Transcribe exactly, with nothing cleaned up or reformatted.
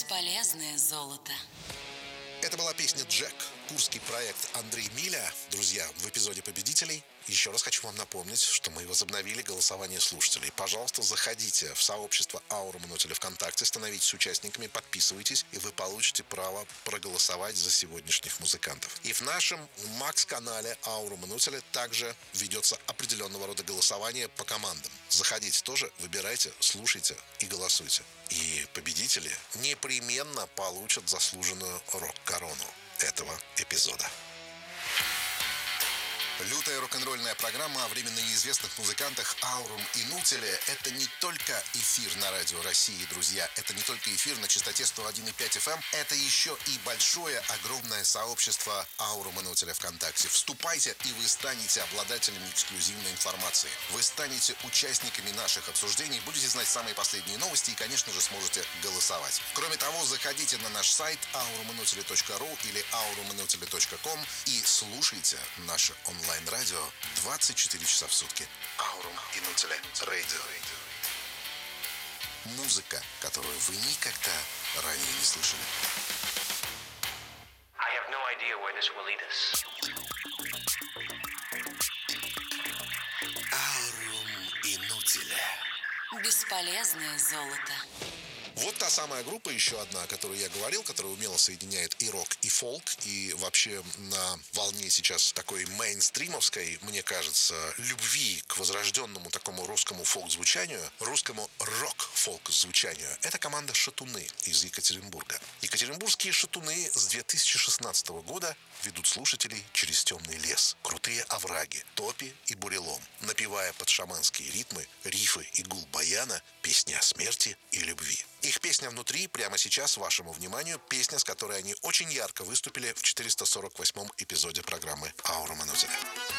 Бесполезное золото. Это была песня «Джек», курский проект Андрей Миля. Друзья, в эпизоде победителей еще раз хочу вам напомнить, что мы возобновили голосование слушателей. Пожалуйста, заходите в сообщество Аура Манутиля ВКонтакте, становитесь участниками, подписывайтесь, и вы получите право проголосовать за сегодняшних музыкантов. И в нашем Макс-канале Аура Манутиля также ведется определенного рода голосование по командам. Заходите тоже, выбирайте, слушайте и голосуйте. И победители непременно получат заслуженную рок-корону этого эпизода. Лютая рок-н-ролльная программа о временно неизвестных музыкантах Аурум и Нутиле – это не только эфир на Радио России, друзья. Это не только эфир на частоте сто один и пять эф эм. Это еще и большое, огромное сообщество Аурум и Нутиля ВКонтакте. Вступайте, и вы станете обладателями эксклюзивной информации. Вы станете участниками наших обсуждений, будете знать самые последние новости и, конечно же, сможете голосовать. Кроме того, заходите на наш сайт ауроманутиля точка ру или ауроманутиля точка ком и слушайте наши онлайн радио двадцать четыре часа в сутки. Аурум и Нутиля Radio. Музыка, которую вы никогда ранее не слышали. I have no idea where this will lead us. Аурум и Нутиля. Бесполезное золото. Вот та самая группа, еще одна, о которой я говорил, которая умело соединяет и рок, и фолк, и вообще на волне сейчас такой мейнстримовской, мне кажется, любви к возрожденному такому русскому фолк-звучанию, русскому рок-фолк-звучанию. Это команда «Шатуны» из Екатеринбурга. Екатеринбургские «Шатуны» с две тысячи шестнадцатого года ведут слушателей через темный лес, крутые овраги, топи и бурелом, напевая под шаманские ритмы, рифы и гул баяна песни о смерти и любви. Их песня «Внутри» прямо сейчас вашему вниманию, песня, с которой они очень ярко выступили в четыреста сорок восьмом эпизоде программы «Аура Манутиля».